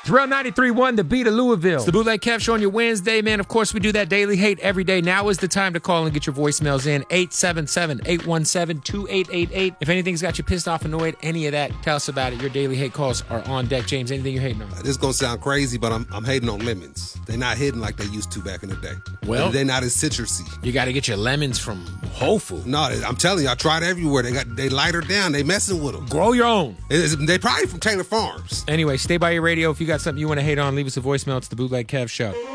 Terrell 93.1, the beat of Louisville. It's the Bootleg Kev Show on your Wednesday, man. Of course, we do that daily hate every day. Now is the time to call and get your voicemails in. 877-817-2888. If anything's got you pissed off, annoyed, any of that, tell us about it. Your daily hate calls are on deck. James, anything you're hating on? This is going to sound crazy, but I'm hating on lemons. They're not hitting like they used to back in the day. Well, they're not as citrusy. You got to get your lemons from Whole Foods. No, I'm telling you, I tried everywhere. They lighter down. They messing with them. Grow your own. They probably from Taylor Farms. Anyway, stay by your radio. If you got something you want to hate on, leave us a voicemail. It's the Bootleg Kev Show.